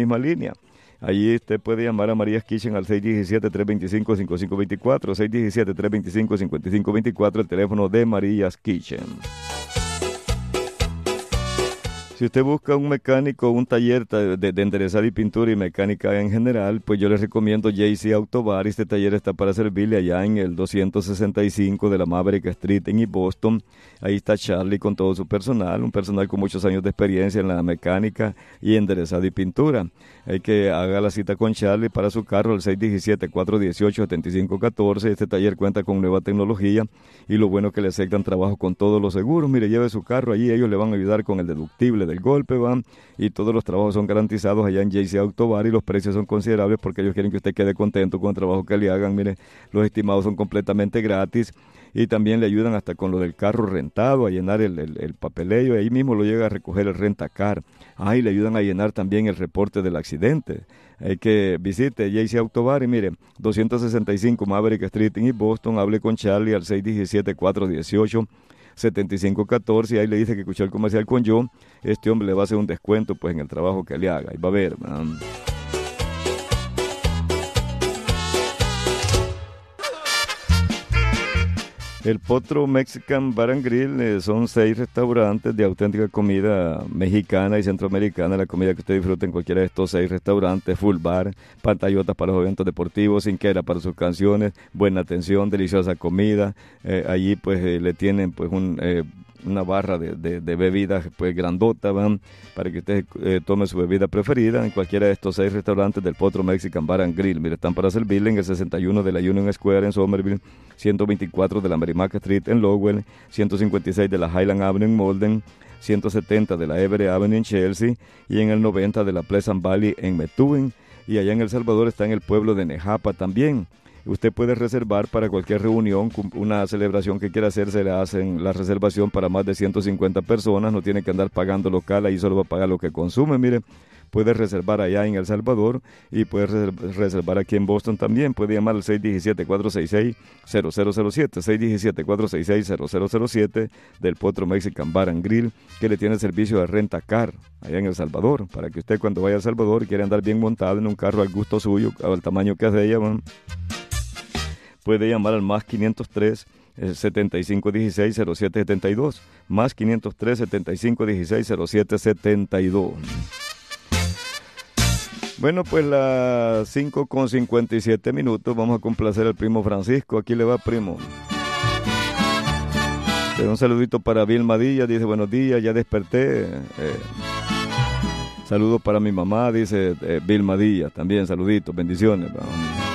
misma línea. Allí usted puede llamar a María's Kitchen al 617-325-5524, 617-325-5524, el teléfono de María's Kitchen. Si usted busca un mecánico, un taller de enderezar y pintura y mecánica en general, pues yo les recomiendo JC Autobar. Este taller está para servirle allá en el 265 de la Maverick Street en East Boston. Ahí está Charlie con todo su personal, un personal con muchos años de experiencia en la mecánica y enderezado y pintura. Hay que haga la cita con Charlie para su carro al 617-418-7514. Este taller cuenta con nueva tecnología y lo bueno que le aceptan trabajo con todos los seguros. Mire, lleve su carro allí, ellos le van a ayudar con el deductible del golpe, van, y todos los trabajos son garantizados allá en JC Autobar y los precios son considerables porque ellos quieren que usted quede contento con el trabajo que le hagan. Mire, los estimados son completamente gratis y también le ayudan hasta con lo del carro rentado, a llenar el papeleo, y ahí mismo lo llega a recoger el rentacar. Y le ayudan a llenar también el reporte del accidente. Hay que visite JC Autobar y mire, 265 Maverick Street en East Boston, hable con Charlie al 617-418-7514 y ahí le dice que escuchó el comercial con yo. Este hombre le va a hacer un descuento pues en el trabajo que le haga. Y va a ver, man. El Potro Mexican Bar and Grill son 6 restaurantes de auténtica comida mexicana y centroamericana. La comida que usted disfruta en cualquiera de estos 6 restaurantes, full bar, pantallotas para los eventos deportivos, cinquera para sus canciones, buena atención, deliciosa comida. Allí pues le tienen pues una barra de bebidas pues grandota, van, para que usted tome su bebida preferida en cualquiera de estos 6 restaurantes del Potro Mexican Bar and Grill. Mire, están para servirle en el 61 de la Union Square en Somerville, 124 de la Merrimack Street en Lowell, 156 de la Highland Avenue en Malden, 170 de la Everett Avenue en Chelsea y en el 90 de la Pleasant Valley en Methuen. Y allá en El Salvador está en el pueblo de Nejapa también. Usted puede reservar para cualquier reunión, una celebración que quiera hacer, se le hacen la reservación para más de 150 personas, no tiene que andar pagando local, ahí solo va a pagar lo que consume. Mire, puede reservar allá en El Salvador y puede reservar aquí en Boston también. Puede llamar al 617-466-0007, 617-466-0007 del Potro Mexican Bar and Grill, que le tiene servicio de renta-car allá en El Salvador, para que usted cuando vaya a El Salvador quiera andar bien montado en un carro al gusto suyo, al tamaño que hace ella, man, puede llamar al más 503 7516-0772, más 503 7516-0772. Bueno, pues las 5:57, vamos a complacer al primo Francisco. Aquí le va, primo. Un saludito para Vilma Díaz, dice buenos días, ya desperté. Saludos para mi mamá, dice Vilma Díaz, también saluditos, bendiciones.